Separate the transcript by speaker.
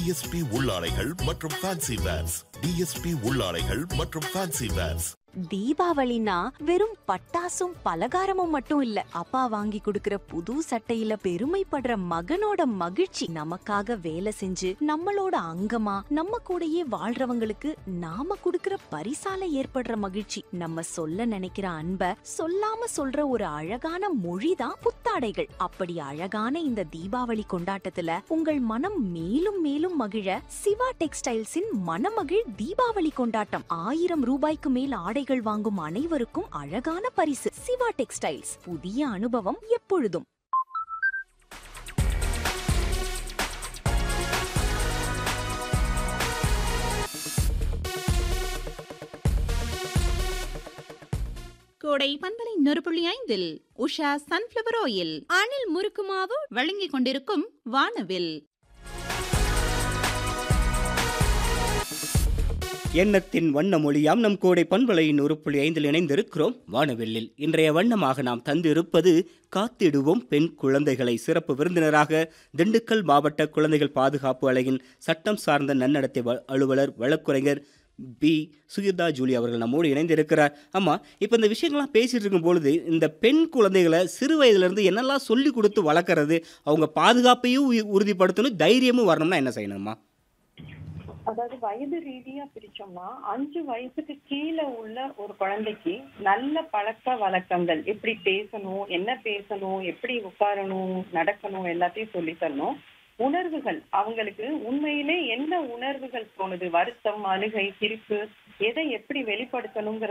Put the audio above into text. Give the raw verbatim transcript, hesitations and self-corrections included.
Speaker 1: DSP உள்ளாடைகள் மற்றும் fancy verse. DSP உள்ளாடைகள் மற்றும் fancy verse.
Speaker 2: தீபாவளினா வெறும் பட்டாசும் பலகாரமும் மட்டும் இல்ல. அப்பா வாங்கி கொடுக்கிற புது சட்டையில பெருமைப்படுற மகனோட மகிழ்ச்சி. நமக்காக வேலை செஞ்சு நம்மளோட அங்கமா நம்ம கூடயே வாழ்றவங்களுக்கு நாம கொடுக்கிற பரிசால ஏற்படுற மகிழ்ச்சி. நம்ம சொல்ல நினைக்கிற அன்ப சொல்லாம சொல்ற ஒரு அழகான மொழிதான் புத்தாடைகள். அப்படி அழகான இந்த தீபாவளி கொண்டாட்டத்துல உங்கள் மனம் மேலும் மேலும் மகிழ சிவா டெக்ஸ்டைல்ஸின் மனமகிழ் தீபாவளி கொண்டாட்டம். ஆயிரம் ரூபாய்க்கு மேல் ஆடை வாங்கும் அனைவருக்கும் அழகான பரிசு. சிவா டெக்ஸ்டைல்ஸ், புதிய அனுபவம் எப்பொழுதும்.
Speaker 3: கோடை பண்பலை நூறு புள்ளி ஐந்தில் உஷா சன்ஃபிளவர் ஆயில், அணில் முறுக்கு மாவு வழங்கிக் கொண்டிருக்கும் வானவில்.
Speaker 4: எண்ணத்தின் வண்ண மொழியாம் நம் கோடை பண்பலையின் நூறு புள்ளி ஐந்தில் இணைந்திருக்கிறோம் வானவெல்லில். இன்றைய வண்ணமாக நாம் தந்து இருப்பது காத்திடுவோம் பெண் குழந்தைகளை. சிறப்பு விருந்தினராக திண்டுக்கல் மாவட்ட குழந்தைகள் பாதுகாப்பு அலையின் சட்டம் சார்ந்த நன்னடத்தை அலுவலர் வழக்குரைஞர் பி சுகிதா ஜூலி அவர்கள் நம்மோடு இணைந்திருக்கிறார். அம்மா, இப்போ இந்த விஷயங்கள்லாம் பேசிட்டு இருக்கும் பொழுது இந்த பெண் குழந்தைகளை சிறு வயதுலேருந்து என்னெல்லாம் சொல்லி கொடுத்து வளர்க்குறது, அவங்க பாதுகாப்பையும் உறுதிப்படுத்தணும், தைரியமும் வரணும்னா என்ன செய்யணும்மா?
Speaker 5: அதாவது வயது ரீதியா பிரிச்சோம்னா அஞ்சு வயசுக்கு கீழே உள்ள ஒரு குழந்தைக்கு நல்ல பழக்க வழக்கங்கள், எப்படி பேசணும், என்ன பேசணும், எப்படி உட்காரணும், நடக்கணும், எல்லாத்தையும் சொல்லி தரணும். உணர்வுகள், அவங்களுக்கு உண்மையிலே என்ன உணர்வுகள் தோணுது, வருத்தம், அழுகை, சிரிப்பு, எதை எப்படி வெளிப்படுத்தணுங்கிற